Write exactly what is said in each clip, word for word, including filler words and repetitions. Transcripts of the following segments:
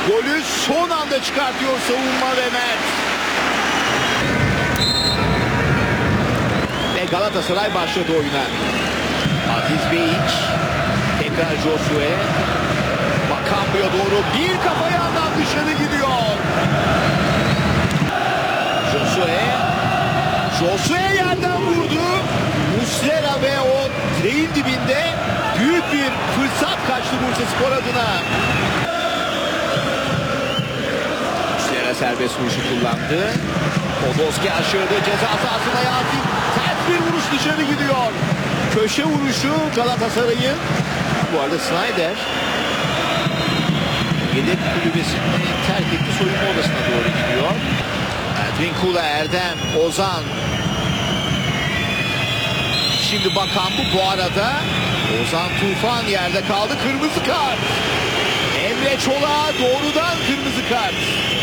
Golü son anda çıkartıyor savunma ve Mert. Ve Galatasaray başladı oyuna. Aziz Beyik. Tekrar Josue. Bakambu'ya doğru bir kafa yandan dışarı gidiyor. Josue. Josue yerden vurdu. Muslera ve o direğin dibinde büyük bir fırsat kaçtı Bursaspor adına. Muslera serbest vuruşu kullandı. Podolski aşırdı. Ceza sahasına Yasin. Ters bir vuruş dışarı gidiyor. Köşe vuruşu Galatasaray'ın. Bu arada Snyder yedek kulübesini terk etti. Soyunma odasına doğru gidiyor. Edwin Kula, Erdem, Ozan. Şimdi bakan bu bu arada. Ozan Tufan yerde kaldı. Kırmızı kart. Emre Çolak'a doğrudan kırmızı kart.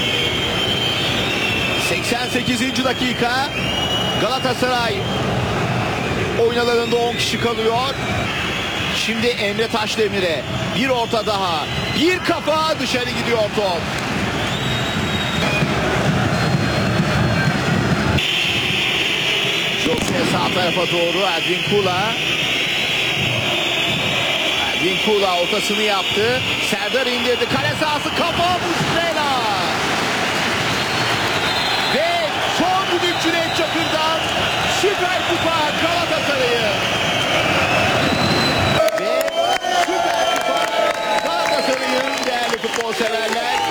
seksen sekizinci dakika. Galatasaray oyun alanında on kişi kalıyor. Şimdi Emre Taşdemir'e bir orta daha. Bir kafa dışarı gidiyor top. Josue sağ tarafa doğru. Edwin Kula. Edwin Kula ortasını yaptı. Serdar indirdi. Kale sahası kafa Muslera. Ve son düdük Cüneyt Çakır'dan Süper Kupa Galatasaray'ı. Ve Süper Kupa Galatasaray'ın değerli futbol severler.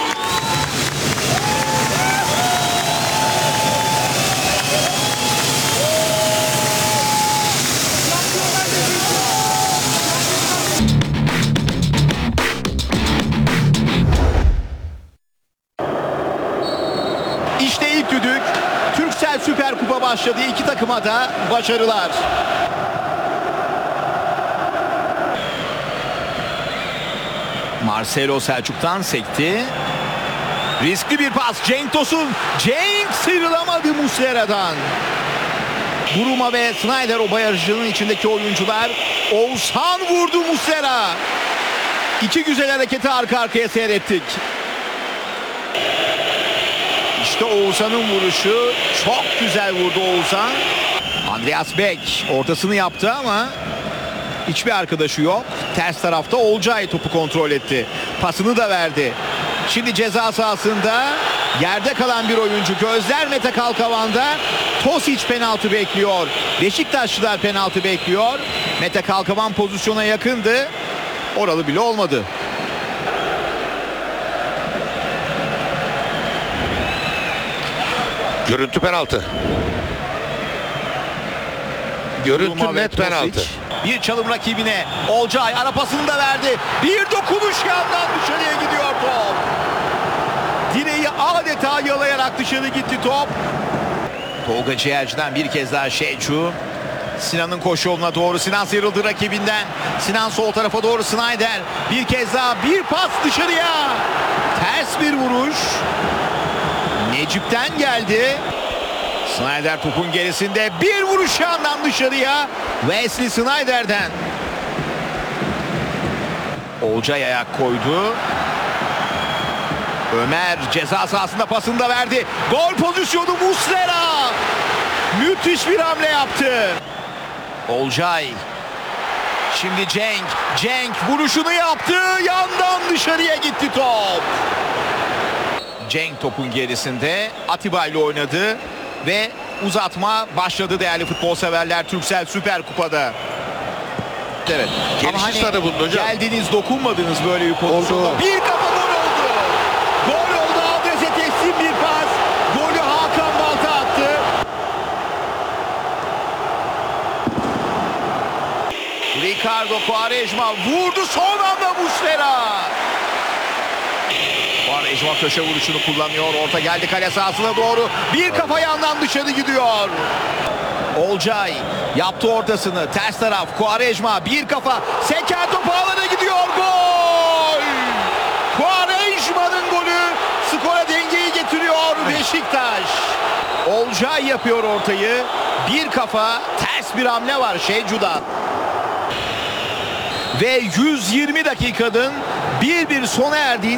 İşte ilk düdük. Türksel Süper Kupa başladı. İki takıma da başarılar. Marcelo Selçuk'tan sekti. Riskli bir pas. Cenk Tosun. Cenk sıyrılamadı Muslera'dan. Buruma ve Snyder o barajının içindeki oyuncular. Oğuzhan vurdu Muslera. İki güzel hareketi arka arkaya seyrettik. İşte Oğuzhan'ın vuruşu. Çok güzel vurdu Oğuzhan. Andreas Beck ortasını yaptı ama hiçbir arkadaşı yok. Ters tarafta Olcay topu kontrol etti. Pasını da verdi. Şimdi ceza sahasında yerde kalan bir oyuncu. Gözler Mete Kalkavan'da. Tosic penaltı bekliyor. Beşiktaşlılar penaltı bekliyor. Mete Kalkavan pozisyona yakındı. Oralı bile olmadı. Görüntü penaltı. Görüntü Durma net penaltı. Tosic. Bir çalım rakibine. Olcay ara pasını da verdi. Bir dokunuş yandan dışarıya gidiyor top. Direği adeta yalayarak dışarı gitti top. Tolga Ciğerci'den bir kez daha Şeçu. Sinan'ın koşu yoluna doğru. Sinan sıyrıldı rakibinden. Sinan sol tarafa doğru. Snyder. Bir kez daha bir pas dışarıya. Ters bir vuruş. Necip'ten geldi. Snyder topun gerisinde. Bir vuruş yandan dışarıya. Wesley Snyder'den. Olcay ayak koydu. Ömer ceza sahasında pasını da verdi. Gol pozisyonu Muslera. Müthiş bir hamle yaptı. Olcay. Şimdi Cenk. Cenk vuruşunu yaptı. Yandan dışarıya gitti top. Cenk topun gerisinde. Atiba ile oynadı. Ve uzatma başladı değerli futbol severler Türksel Süper Kupa'da. Evet. Ama hani sarı buldu hocam. geldiniz dokunmadınız böyle bir pozisyonda. Oldu. Bir kafa gol oldu. Gol oldu. Adrese teslim bir pas. Golü Hakan Balta attı. Ricardo Quaresma vurdu son anda Muslera. Quaresma köşe vuruşunu kullanıyor. Orta geldi kale sahasına doğru. Bir kafa yandan dışarı gidiyor. Olcay yaptı ortasını. Ters taraf Quaresma bir kafa. Seken topu alana gidiyor. Gol! Quaresma'nın golü skora dengeyi getiriyor Beşiktaş. Olcay yapıyor ortayı. Bir kafa ters bir hamle var Şecu'dan. Ve yüz yirmi dakikanın bir bir sona erdiğini